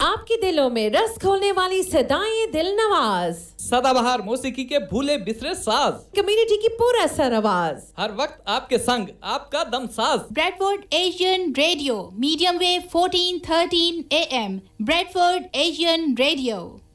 आपके दिलों में रस घोलने वाली सदाएं दिल नवाज, सदाबहार मौसीकी के भूले बिसरे साज, कम्युनिटी की पूरा सर आवाज, हर वक्त आपके संग आपका दम साज। Bradford Asian radio, medium wave 1413 AM, Bradford Asian radio.